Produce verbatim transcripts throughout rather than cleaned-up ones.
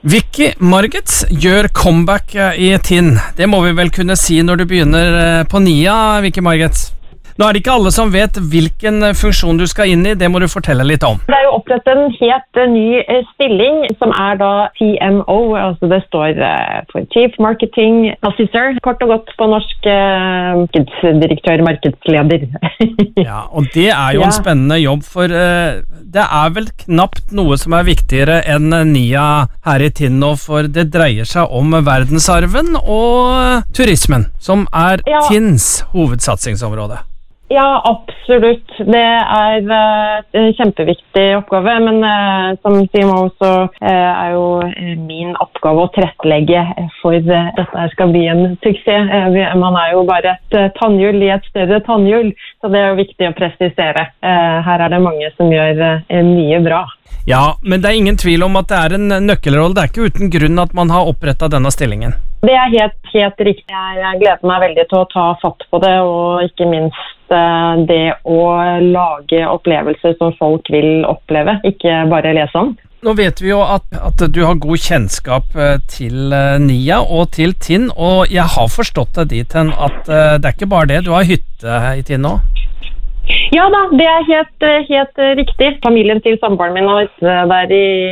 Vicky Margits gjør comeback i Tinn. Det må vi vel kunne si når du begynner på Nia, Vicky Margits. Nå er det ikke alle som vet hvilken funksjon du skal inn i, det må du fortelle litt om. Det er jo opprettet en helt ny stilling, som er da T M O, altså det står for Chief Marketing Officer, kort og godt på norsk markedsdirektør, markedsleder. Ja, og det er jo en spennende jobb, for uh, det er vel knapt noe som er viktigere enn Nia her i Tinn, for det dreier seg om verdensarven og turismen, som er ja. Tinns hovedsatsingsområde. Ja, absolutt. Det er uh, en kjempeviktig oppgave, men uh, som T M O så uh, er jo min oppgave å tilrettelegge for uh, dette skal bli en suksess. Uh, man er jo bare et uh, tannhjul i et større tannhjul, så det er jo viktig å presisere. Uh, her er det mange som gjør uh, mye bra. Ja, men det er ingen tvil om at det er en nøkkelrolle. Det er ikke uten grunn at man har opprettet denne stillingen. Det er helt, helt riktig. Jeg, jeg gleder meg veldig til å ta fatt på det, og ikke minst det å lage opplevelser som folk vil oppleve, ikke bare lese om. Nå vet vi jo at, at du har god kjennskap til Nia og til Tinn, og jeg har forstått det dit hen at det er ikke bare det, du har hytte i Tinn nå? Ja da, det er helt, helt riktig. Familien til samboeren min har vært der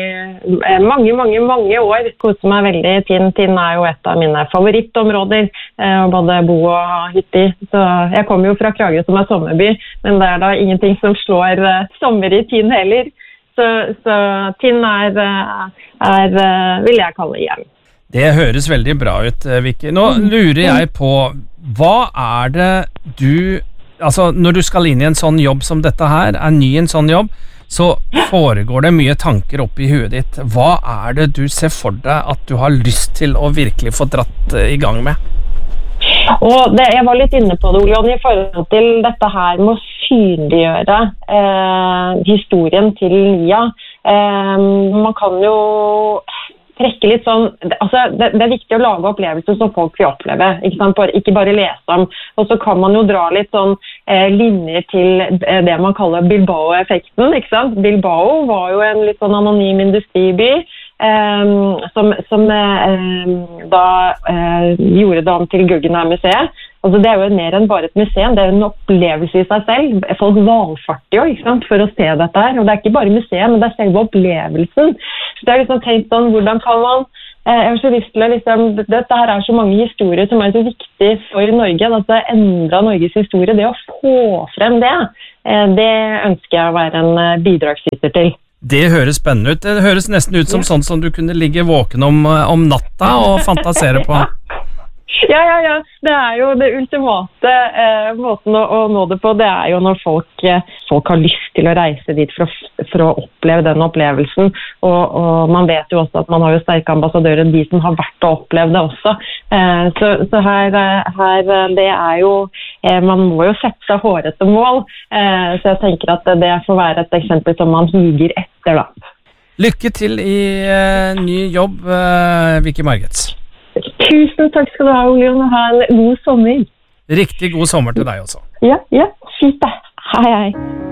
i mange, mange, mange år. Koser meg veldig. Tinn, Tinn er jo et av mine favorittområder, både bo og hytte i. Så jeg kommer jo fra Kragerø som er sommerby, men det er da ingenting som slår sommer i Tinn heller. Så, så Tinn er, er, vil jeg kalle hjem. Det høres veldig bra ut, Vicky. Nå lurer jeg på, hva er det du... Altså, når du skal inn i en sånn jobb som dette her, er ny i en sånn jobb, så foregår det mye tanker opp i huet ditt. Hva er det du ser for deg at du har lyst til å virkelig få dratt i gang med? Og det, jeg var litt inne på det, Olion, i forhold til dette her med å synliggjøre eh, historien til Nia. Eh, man kan jo... trekke litt sånn, altså det, det er viktig å lage opplevelser som folk vil oppleve, ikke sant? Bare, ikke bare lese om, og så kan man jo dra litt sånn eh, linjer til eh, det man kaller Bilbao-effekten, ikke sant? Bilbao var jo en litt sånn anonym industriby, eh, som, som eh, da eh, gjorde det om til Guggenheim-museet. Altså, det er jo mer enn bare et museum, det er en opplevelse i seg selv. Folk valfarter jo, ikke sant, for å se dette her, og det er ikke bare museum, men det er selve opplevelsen. Så det er liksom tenkt sånn, hvordan kan man, eh, jeg har så lyst til å liksom, dette her er så mange historier som er så viktig for Norge, at det endrer Norges historie, det å få frem det, eh, det ønsker jeg å være en bidragsyter til. Det høres spennende ut, det høres nesten ut som ja. Sånn som du kunne ligge våken om, om natta og fantasere på. Ja, ja, ja. Det er jo det ultimate eh, måten å, å nå det på. Det er jo når folk, eh, folk har lyst til å reise dit for å, for å oppleve den opplevelsen. Og, og man vet jo også at man har jo sterke ambassadører, de som har vært og opplevd det også. Eh, så så her, her, det er jo, eh, man må jo sette seg hårete mål. Eh, så jeg tenker at det får være et eksempel som man higer etter da. Lykke til i eh, ny jobb, eh, Vicky Margits. Tusen takk skal du ha, Olion, og ha en god sommer. Riktig god sommer til deg også. Ja, ja, fint det. Hei, hei.